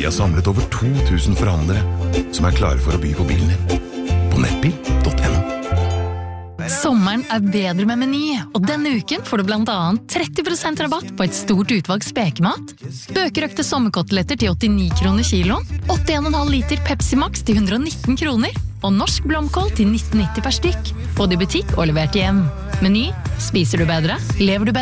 Vi har samlet over 2000 forhandlere som klare for å by på bilen din. På nettbil.no. Sommeren bedre med Meny, og denne uken får du blant annet 30% rabatt på et stort utvalg spekemat, bøkerøkte sommerkoteletter til 89 kroner kiloen, 81,5 liter Pepsi Max til 119 kroner, og norsk blomkål til 19,90 per stykk. Få det i butikk og levert hjem. Meny, spiser du bedre, lever du bedre.